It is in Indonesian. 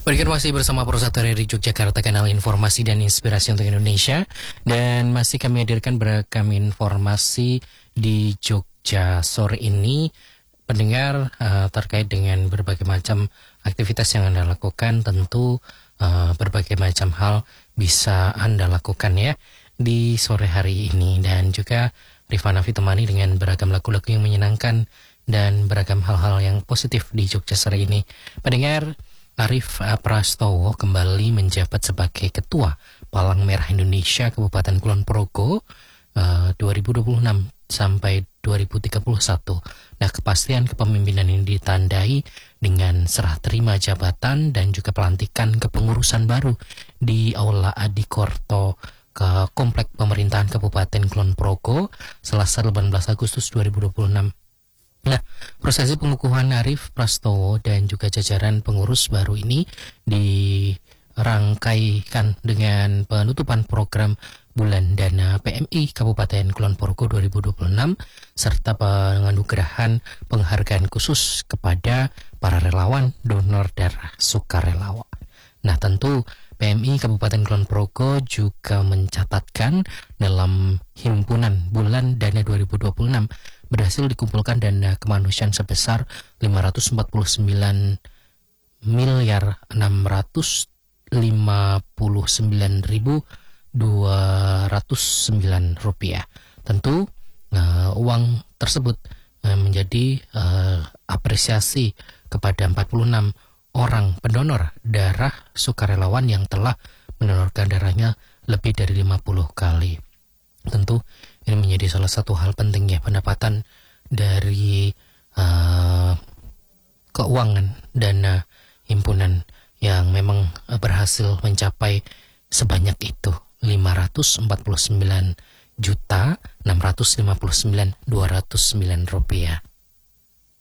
Berikan masih bersama Persatu dari Yogyakarta, kanal informasi dan inspirasi untuk Indonesia. Dan masih kami hadirkan beragam informasi di Jogja sore ini. Pendengar, terkait dengan berbagai macam aktivitas yang Anda lakukan, tentu berbagai macam hal bisa Anda lakukan ya di sore hari ini. Dan juga Rifana Fitomani dengan beragam lagu-lagu yang menyenangkan dan beragam hal-hal yang positif di Jogja sore ini. Pendengar, Arief Prastowo kembali menjabat sebagai Ketua Palang Merah Indonesia Kabupaten Kulon Progo 2026 sampai 2031. Nah, kepastian kepemimpinan ini ditandai dengan serah terima jabatan dan juga pelantikan kepengurusan baru di Aula Adi Korto ke Komplek Pemerintahan Kabupaten Kulon Progo Selasa 18 Agustus 2026. Nah, prosesi pengukuhan Arief Prastowo dan juga jajaran pengurus baru ini dirangkaikan dengan penutupan program Bulan Dana PMI Kabupaten Kulon Progo 2026 serta penganugerahan penghargaan khusus kepada para relawan donor darah sukarelawan. Nah, tentu PMI Kabupaten Kulon Progo juga mencatatkan dalam himpunan Bulan Dana 2026 berhasil dikumpulkan dana kemanusiaan sebesar 559.209.209 rupiah. Tentu uang tersebut menjadi apresiasi kepada 46 orang pendonor darah sukarelawan yang telah mendonorkan darahnya lebih dari 50 kali. Tentu ini menjadi salah satu hal penting ya, pendapatan dari keuangan dana himpunan yang memang berhasil mencapai sebanyak itu 549.659.209 rupiah.